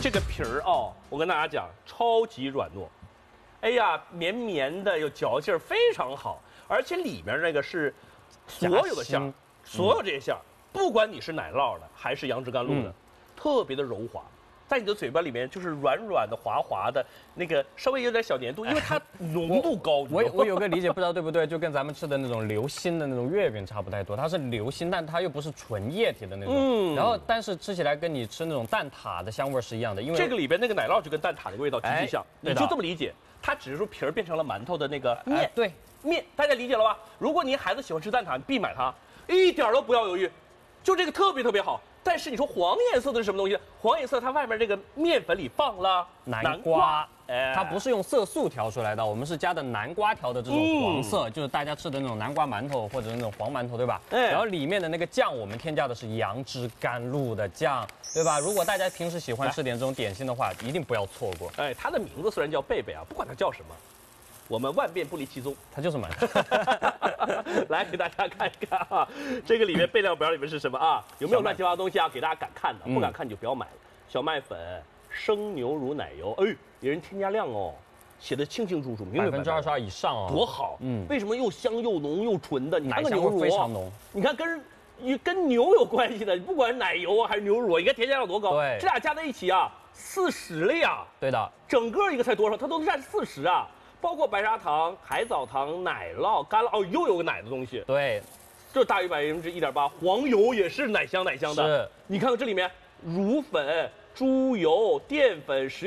这个皮儿哦，我跟大家讲，超级软糯，哎呀，绵绵的，有嚼劲儿，非常好。而且里面那个是所有的馅儿，所有这些馅儿，不管你是奶酪的还是杨枝甘露的，特别的柔滑。在你的嘴巴里面就是软软的、滑滑的，那个稍微有点小粘度，因为它浓度高。 我有个理解，不知道对不对，就跟咱们吃的那种流心的那种月饼差不太多，它是流心，但它又不是纯液体的那种。然后但是吃起来跟你吃那种蛋挞的香味是一样的，因为这个里边那个奶酪就跟蛋挞的味道极其像，你就这么理解，它只是说皮儿变成了馒头的那个面。 对， 面大家理解了吧？如果您孩子喜欢吃蛋挞，你必买它，一点都不要犹豫，就这个特别特别好。但是你说黄颜色的是什么东西？黄颜色它外面这个面粉里放了南瓜，它不是用色素调出来的，我们是加的南瓜调的这种黄色，就是大家吃的那种南瓜馒头或者那种黄馒头，对吧？然后里面的那个酱，我们添加的是杨枝甘露的酱，对吧？如果大家平时喜欢吃点这种点心的话，一定不要错过。 哎，它的名字虽然叫贝贝啊，不管它叫什么，我们万变不离其宗， 它就是馒头。 来给大家看一看啊，这个里面备料表里面是什么啊？有没有乱七八糟东西啊？给大家敢看的，不敢看你就不要买了。小麦粉、生牛乳奶油，哎，有人添加量哦，写的清清楚楚，明明白白 22%以上哦， 多好。为什么又香又浓又纯的？你看个牛乳非常浓， 你看跟牛有关系的，不管是奶油啊还是牛乳，你看添加量多高？ 对， 这俩加在一起啊，40了呀。 对的， 整个一个才多少？它都占40啊。包括白砂糖、海藻糖、奶酪、干酪，哦，又有个奶的东西。 对， 这大于1%，1.8%。黄油也是奶香的。 是， 你看看这里面，乳粉、猪油、淀粉、食